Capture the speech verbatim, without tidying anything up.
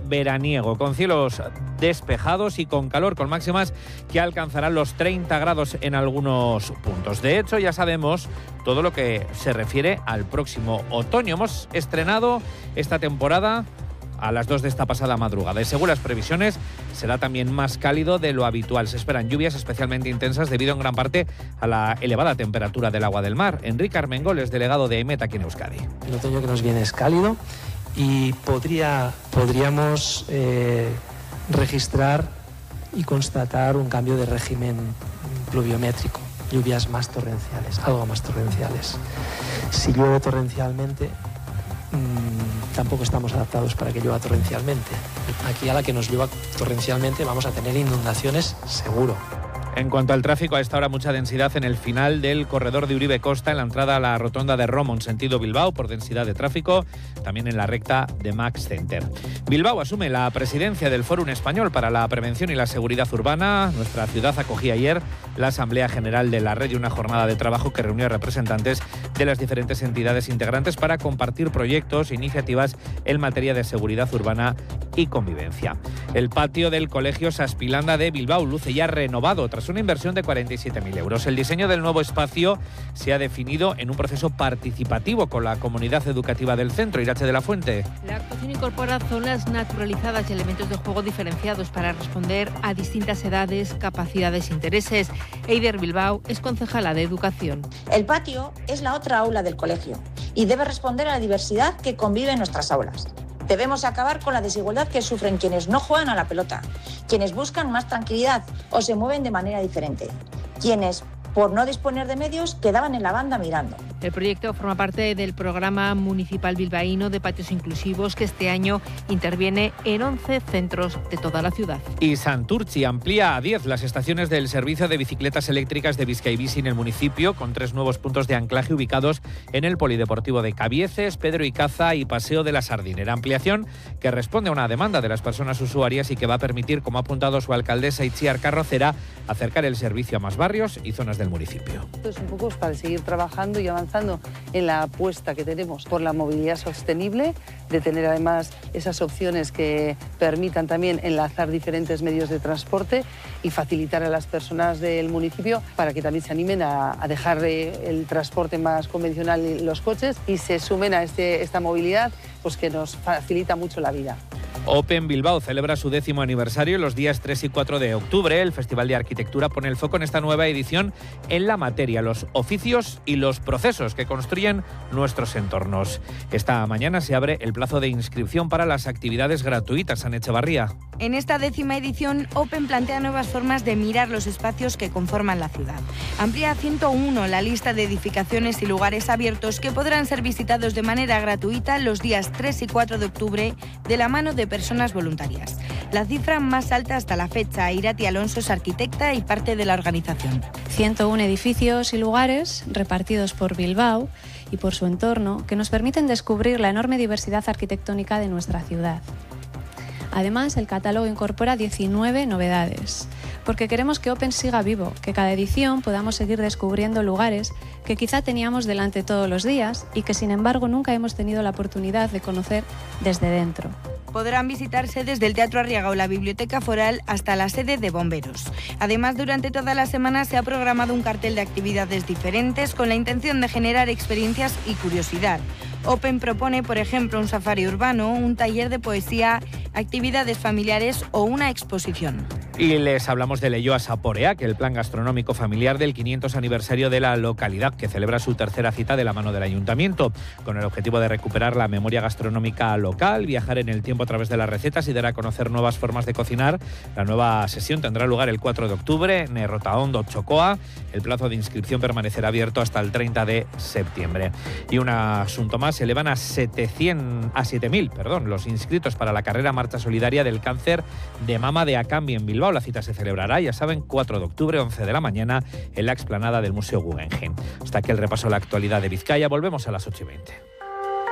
veraniego, con cielos despejados y con calor, con máximas que alcanzarán los treinta grados en algunos puntos. De hecho, ya sabemos todo lo que se refiere al próximo otoño. Hemos estrenado esta temporada a las dos de esta pasada madrugada y según las previsiones será también más cálido de lo habitual. Se esperan lluvias especialmente intensas debido en gran parte a la elevada temperatura del agua del mar. Enrique Armengol es delegado de EMET aquí en Euskadi. El otoño que nos viene es cálido y podría, podríamos eh, registrar y constatar un cambio de régimen pluviométrico, lluvias más torrenciales, algo más torrenciales. Si llueve torrencialmente, mmm, tampoco estamos adaptados para que llueva torrencialmente. Aquí a la que nos llueva torrencialmente vamos a tener inundaciones seguro. En cuanto al tráfico, a esta hora mucha densidad en el final del corredor de Uribe Costa, en la entrada a la rotonda de Romo en sentido Bilbao por densidad de tráfico, también en la recta de Max Center. Bilbao asume la presidencia del Fórum Español para la Prevención y la Seguridad Urbana. Nuestra ciudad acogía ayer la Asamblea General de la Red y una jornada de trabajo que reunió a representantes de las diferentes entidades integrantes para compartir proyectos e iniciativas en materia de seguridad urbana y convivencia. El patio del Colegio Saspilanda de Bilbao luce ya renovado tras una inversión de cuarenta y siete mil euros. El diseño del nuevo espacio se ha definido en un proceso participativo con la comunidad educativa del centro. Irache de la Fuente. La actuación incorpora zonas naturalizadas y elementos de juego diferenciados para responder a distintas edades, capacidades e intereses. Eider Bilbao es concejala de Educación. El patio es la otra aula del colegio y debe responder a la diversidad que convive en nuestras aulas. Debemos acabar con la desigualdad que sufren quienes no juegan a la pelota, quienes buscan más tranquilidad o se mueven de manera diferente, quienes, por no disponer de medios, quedaban en la banda mirando. El proyecto forma parte del programa municipal bilbaíno de patios inclusivos que este año interviene en once centros de toda la ciudad. Y Santurtzi amplía a diez las estaciones del servicio de bicicletas eléctricas de Bizkaibizi en el municipio, con tres nuevos puntos de anclaje ubicados en el Polideportivo de Cabieces, Pedro Icaza y Paseo de la Sardinera. Ampliación que responde a una demanda de las personas usuarias y que va a permitir, como ha apuntado su alcaldesa Itziar Carrocera, acercar el servicio a más barrios y zonas del municipio. Esto es un poco para seguir trabajando y avanzando en la apuesta que tenemos por la movilidad sostenible, de tener además esas opciones que permitan también enlazar diferentes medios de transporte y facilitar a las personas del municipio para que también se animen a, a dejar el transporte más convencional y los coches y se sumen a este, esta movilidad pues que nos facilita mucho la vida. Open Bilbao celebra su décimo aniversario los días tres y cuatro de octubre. El Festival de Arquitectura pone el foco en esta nueva edición en la materia, los oficios y los procesos que construyen nuestros entornos. Esta mañana se abre el plazo de inscripción para las actividades gratuitas. Ana Echevarría. En esta décima edición, Open plantea nuevas formas de mirar los espacios que conforman la ciudad. Amplía a ciento uno la lista de edificaciones y lugares abiertos que podrán ser visitados de manera gratuita los días tres y cuatro de octubre de la mano de personas voluntarias. La cifra más alta hasta la fecha. Irati Alonso es arquitecta y parte de la organización. ciento uno edificios y lugares repartidos por Bilbao y por su entorno que nos permiten descubrir la enorme diversidad arquitectónica de nuestra ciudad. Además, el catálogo incorpora diecinueve novedades, porque queremos que Open siga vivo, que cada edición podamos seguir descubriendo lugares que quizá teníamos delante todos los días y que sin embargo nunca hemos tenido la oportunidad de conocer desde dentro. Podrán visitarse desde el Teatro Arriaga o la Biblioteca Foral hasta la sede de Bomberos. Además, durante toda la semana se ha programado un cartel de actividades diferentes con la intención de generar experiencias y curiosidad. Open propone, por ejemplo, un safari urbano, un taller de poesía, actividades familiares o una exposición. Y les hablamos de Leioa Saporea, que el plan gastronómico familiar del quinientos aniversario de la localidad, que celebra su tercera cita de la mano del ayuntamiento, con el objetivo de recuperar la memoria gastronómica local, viajar en el tiempo a través de las recetas y dar a conocer nuevas formas de cocinar. La nueva sesión tendrá lugar el cuatro de octubre en Errotaondo, Chocoa. El plazo de inscripción permanecerá abierto hasta el treinta de septiembre. Y un asunto más, se elevan a setecientos, a siete mil, perdón, los inscritos para la carrera Marcha Solidaria del Cáncer de Mama de Acambi en Bilbao. La cita se celebrará, ya saben, cuatro de octubre, once de la mañana, en la explanada del Museo Guggenheim. Hasta aquí el repaso a la actualidad de Vizcaya. Volvemos a las ocho y veinte.